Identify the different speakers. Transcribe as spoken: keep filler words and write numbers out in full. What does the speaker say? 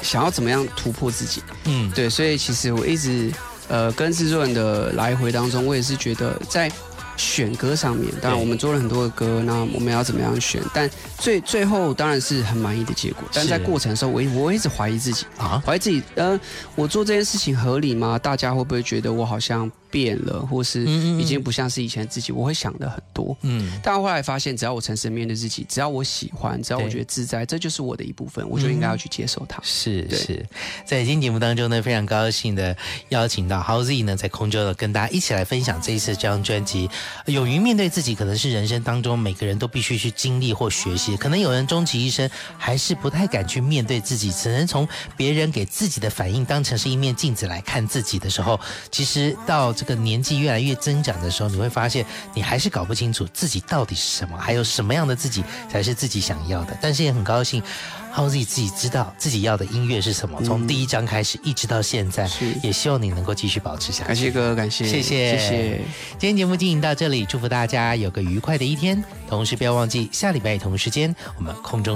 Speaker 1: 想要怎么样突破自己。
Speaker 2: 嗯，
Speaker 1: 对，所以其实我一直呃跟制作人的来回当中，我也是觉得在选歌上面，当然我们做了很多的歌，那我们要怎么样选？但最最后当然是很满意的结果，但在过程的时候，我我一直怀疑自己啊，怀疑自己，呃，我做这件事情合理吗？大家会不会觉得我好像变了，或是已经不像是以前自己？我会想的很多，嗯，但后来发现，只要我诚实面对自己，只要我喜欢，只要我觉得自在，这就是我的一部分，我就应该要去接受它。
Speaker 2: 是是，在今天节目当中呢，非常高兴的邀请到 Howzy 呢，在空中呢跟大家一起来分享这一次这张专辑。勇于面对自己，可能是人生当中每个人都必须去经历或学习。可能有人终其一生还是不太敢去面对自己，只能从别人给自己的反应当成是一面镜子来看自己的时候，其实到这个年纪越来越增长的时候，你会发现你还是搞不清楚自己到底是什么，还有什么样的自己才是自己想要的。但是也很高兴Howzy自己知道自己要的音乐是什么，从第一章开始一直到现在，也希望你能够继续保持下去。
Speaker 1: 感谢哥，感谢，
Speaker 2: 谢谢，
Speaker 1: 谢谢。
Speaker 2: 今天节目进行到这里，祝福大家有个愉快的一天，同时不要忘记下礼拜同时间我们空中